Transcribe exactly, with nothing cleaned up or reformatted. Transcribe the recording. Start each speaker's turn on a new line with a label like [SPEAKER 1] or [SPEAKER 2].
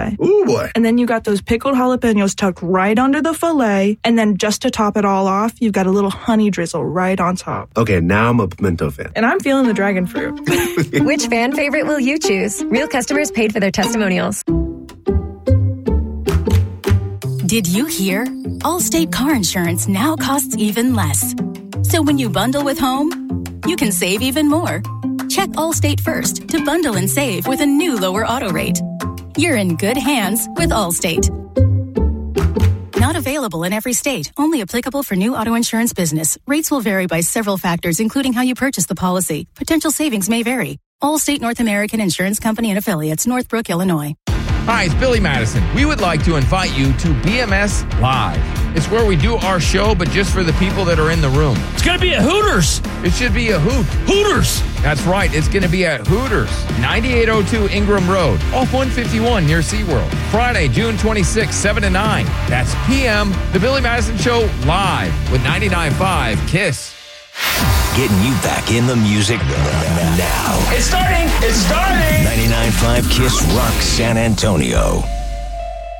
[SPEAKER 1] filet.
[SPEAKER 2] Ooh, boy.
[SPEAKER 1] And then you got those pickled jalapenos tucked right under the filet. And then just to top it all off, you've got a little honey drizzle right on top.
[SPEAKER 2] Okay, now I'm a pimento fan.
[SPEAKER 1] And I'm feeling the dragon fruit.
[SPEAKER 3] Which fan favorite will you choose? Real customers paid for their testimonials.
[SPEAKER 4] Did you hear? Allstate car insurance now costs even less. So when you bundle with home, you can save even more. Check Allstate first to bundle and save with a new lower auto rate. You're in good hands with Allstate. Not available in every state. Only applicable for new auto insurance business. Rates will vary by several factors, including how you purchase the policy. Potential savings may vary. Allstate North American Insurance Company and Affiliates, Northbrook, Illinois.
[SPEAKER 5] Hi, it's Billy Madison. We would like to invite you to B M S Live. It's where we do our show, but just for the people that are in the room.
[SPEAKER 6] It's going to be at Hooters.
[SPEAKER 5] It should be a hoot.
[SPEAKER 6] Hooters.
[SPEAKER 5] That's right. It's going to be at Hooters, ninety-eight oh two Ingram Road, off one fifty-one near SeaWorld. Friday, June twenty-sixth, seven to nine. That's P M. The Billy Madison Show live with ninety-nine point five KISS.
[SPEAKER 7] Getting you back in the music now.
[SPEAKER 6] It's starting. It's starting.
[SPEAKER 7] ninety-nine point five KISS Rock San Antonio.